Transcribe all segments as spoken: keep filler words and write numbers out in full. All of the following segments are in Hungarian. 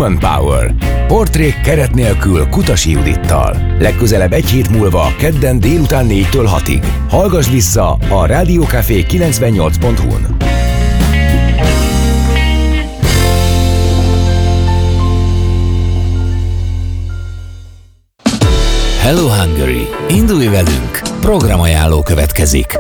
Woman Power. Portrék keret nélkül Kutasi Judittal. Legközelebb egy hét múlva, kedden délután négytől hatig. Hallgass vissza a Rádió Café kilencvennyolc pont hu-n. Hello Hungary! Indulj velünk! Programajánló következik.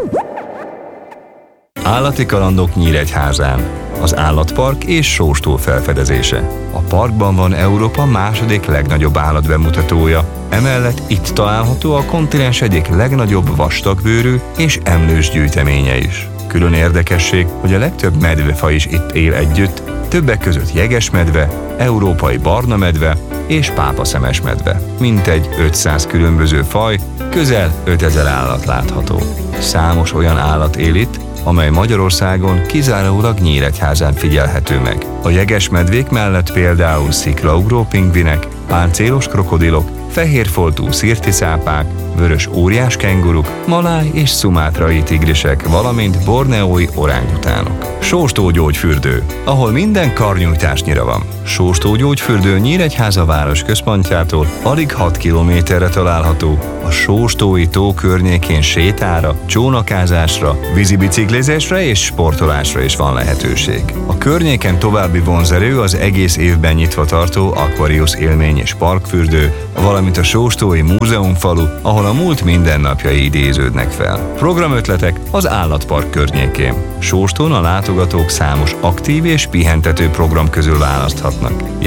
Állati kalandok Nyíregyházán. Az állatpark és sóstó felfedezése. A parkban van Európa második legnagyobb állatbemutatója. Emellett itt található a kontinens egyik legnagyobb vastagbőrű és emlős gyűjteménye is. Külön érdekesség, hogy a legtöbb medvefaj is itt él együtt, többek között jegesmedve, európai barna medve és pápaszemes medve. Mintegy ötszáz különböző faj, közel ötezer állat látható. Számos olyan állat él itt, amely Magyarországon kizárólag Nyíregyházán figyelhető meg. A jegesmedvék mellett például sziklaugró pingvinek, páncélos krokodilok, fehérfoltú szirtiszápák, vörös óriás kenguruk, maláj és szumátrai tigrisek, valamint borneói orángutánok. Sóstógyógyfürdő, ahol minden karnyújtásnyira van. Sóstógyógyfürdő Nyíregyháza város központjától alig hat kilométerre található. A Sóstói tó környékén sétára, csónakázásra, vízibiciklizésre és sportolásra is van lehetőség. A környéken további vonzerő az egész évben nyitva tartó Aquarius élmény és parkfürdő, valamint a Sóstói múzeumfalu, ahol a múlt mindennapjai idéződnek fel. Programötletek az állatpark környékén. Sóstón a látogatók számos aktív és pihentető program közül választhatnak.